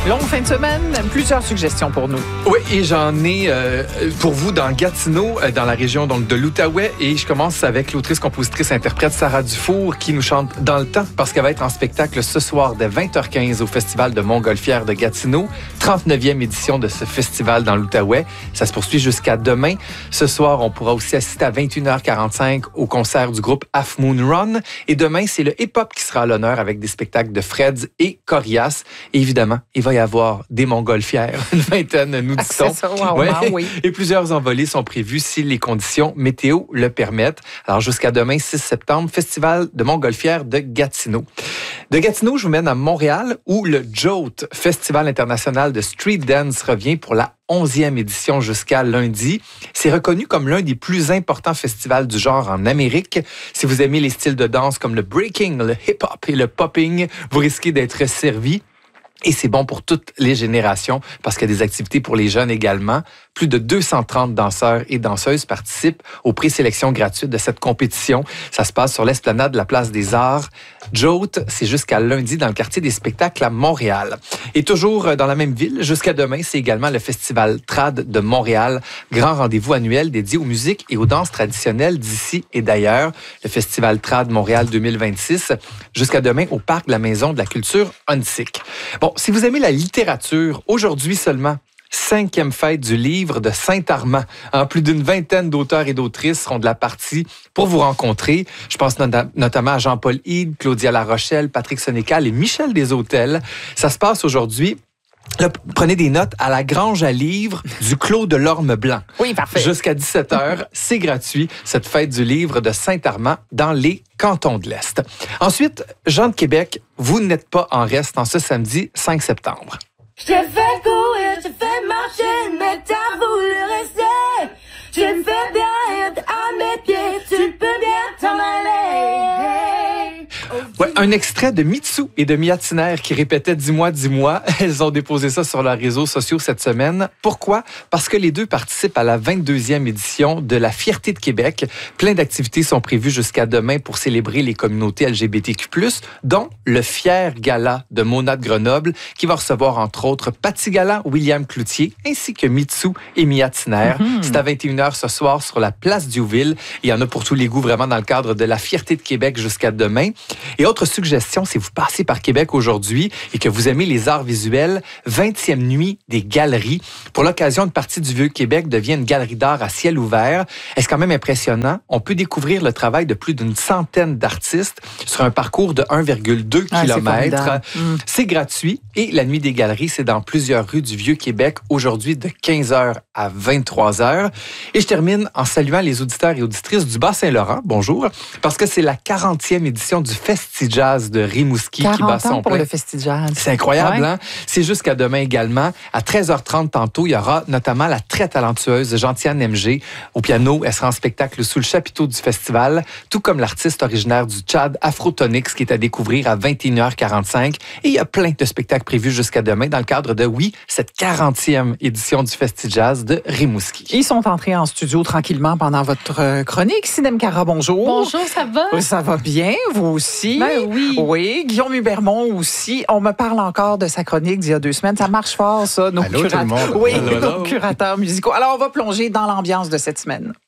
Longue fin de semaine, plusieurs suggestions pour nous. Oui, et j'en ai pour vous dans Gatineau, dans la région donc, de l'Outaouais. Et je commence avec l'autrice, compositrice, interprète Sarah Dufour qui nous chante Dans le temps parce qu'elle va être en spectacle ce soir dès 20h15 au Festival de Montgolfière de Gatineau. 39e édition de ce festival dans l'Outaouais. Ça se poursuit jusqu'à demain. Ce soir, on pourra aussi assister à 21h45 au concert du groupe Half Moon Run. Et demain, c'est le hip-hop qui sera à l'honneur avec des spectacles de Freds et Corias. Et évidemment, il va y avoir des montgolfières, une vingtaine, nous dit-on. C'est ça, wow, ouais. oui. Et plusieurs envolées sont prévues si les conditions météo le permettent. Alors, jusqu'à demain, 6 septembre, Festival de montgolfières de Gatineau. De Gatineau, je vous mène à Montréal, où le JOTE, Festival international de street dance, revient pour la 11e édition jusqu'à lundi. C'est reconnu comme l'un des plus importants festivals du genre en Amérique. Si vous aimez les styles de danse comme le breaking, le hip-hop et le popping, vous risquez d'être servi. Et c'est bon pour toutes les générations parce qu'il y a des activités pour les jeunes également. Plus de 230 danseurs et danseuses participent aux présélections gratuites de cette compétition. Ça se passe sur l'esplanade de la Place des Arts. JOTE, c'est jusqu'à lundi dans le quartier des spectacles à Montréal. Et toujours dans la même ville, jusqu'à demain, c'est également le Festival Trad de Montréal, grand rendez-vous annuel dédié aux musiques et aux danses traditionnelles d'ici et d'ailleurs. Le Festival Trad Montréal 2026, jusqu'à demain au Parc de la Maison de la Culture Huntsic. Bon, si vous aimez la littérature, aujourd'hui seulement, 5e fête du livre de Saint-Armand. Plus d'une vingtaine d'auteurs et d'autrices seront de la partie pour vous rencontrer. Je pense notamment à Jean-Paul Hyde, Claudia Larochelle, Patrick Sénécal et Michel Desautels. Ça se passe aujourd'hui. Là, prenez des notes à la Grange à livres du Clos de l'Orme Blanc. Oui, parfait. Jusqu'à 17h, c'est gratuit, cette fête du livre de Saint-Armand dans les cantons de l'Est. Ensuite, Jean de Québec, vous n'êtes pas en reste en ce samedi 5 septembre. Je t'ai fait courir, je t'ai fait marcher, mais t'as voulu rester. Je me fais bien être à mes pieds, tu peux bien t'en aller. Ouais, un extrait de Mitsou et de Miatiner qui répétaient « Dis-moi, dis-moi ». Elles ont déposé ça sur leurs réseaux sociaux cette semaine. Pourquoi? Parce que les deux participent à la 22e édition de la Fierté de Québec. Plein d'activités sont prévues jusqu'à demain pour célébrer les communautés LGBTQ+, dont le Fier Gala de Mona de Grenoble, qui va recevoir entre autres Paty Galland, William Cloutier, ainsi que Mitsou et Miatiner. C'est à 21h ce soir sur la place Diouville. Il y en a pour tous les goûts vraiment dans le cadre de la Fierté de Québec jusqu'à demain. Et autre suggestion, si vous passez par Québec aujourd'hui et que vous aimez les arts visuels, 20e nuit des galeries. Pour l'occasion, une partie du Vieux-Québec devient une galerie d'art à ciel ouvert. C'est quand même impressionnant. On peut découvrir le travail de plus d'une centaine d'artistes sur un parcours de 1,2 km. C'est gratuit et la nuit des galeries, c'est dans plusieurs rues du Vieux-Québec aujourd'hui de 15h à 23h. Et je termine en saluant les auditeurs et auditrices du Bas-Saint-Laurent. Bonjour. Parce que c'est la 40e édition du Festi-Jazz de Rimouski qui bat son pour plein. le Festi-Jazz. C'est incroyable, ouais. Hein? C'est jusqu'à demain également. À 13h30 tantôt, il y aura notamment la très talentueuse Gentiane MG. Au piano, elle sera en spectacle sous le chapiteau du festival, tout comme l'artiste originaire du Tchad, Afrotonix, qui est à découvrir à 21h45. Et il y a plein de spectacles prévus jusqu'à demain dans le cadre de, oui, cette 40e édition du Festi-Jazz de Rimouski. Ils sont entrés en studio tranquillement pendant votre chronique. Sinem Cara, bonjour. Bonjour, ça va? Ça va bien, vous aussi? Ben oui. Oui, Guillaume Hubermont aussi. On me parle encore de sa chronique d'il y a 2 semaines. Ça marche fort, ça, nos Allô, tout le monde. Oui, Allô. nos curateurs musicaux. Alors, on va plonger dans l'ambiance de cette semaine.